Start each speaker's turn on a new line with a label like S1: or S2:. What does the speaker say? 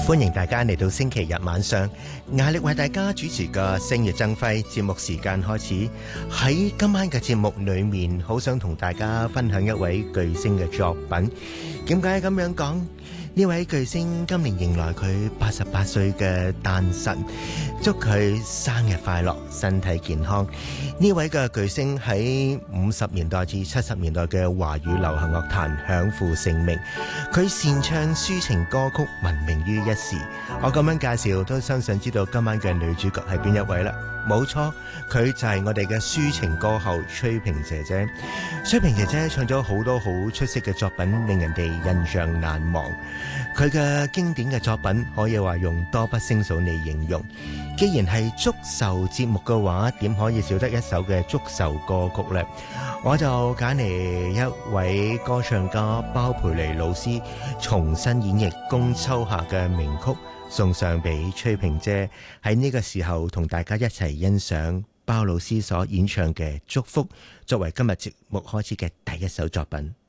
S1: 歡迎大家嚟到星期日晚上，壓力為大家主持嘅星夜爭輝節目時間開始。喺今晚嘅節目裏面，好想同大家分享一位巨星嘅作品。點解咁樣講？呢位巨星今年迎來佢88歲嘅誕辰，祝佢生日快樂，身體健康。呢位嘅巨星喺50年代至70年代嘅華語流行樂壇享負盛名，佢擅唱抒情歌曲聞名於一時。我咁樣介紹都相信知道今晚嘅女主角係邊一位啦。冇錯，佢就係我哋嘅抒情歌后崔萍姐姐。崔萍姐姐唱咗好多好出色嘅作品，令人哋印象難忘。佢嘅經典嘅作品可以話用多不勝數嚟形容。既然係祝壽節目嘅話，點可以少得一首嘅祝壽歌曲呢？我就揀嚟一位歌唱家包培妮老師重新演繹《宮秋夏》嘅名曲，送上俾崔萍姐，喺呢個時候同大家一齊欣賞包老師所演唱嘅《祝福》，作為今日節目開始嘅第一首作品。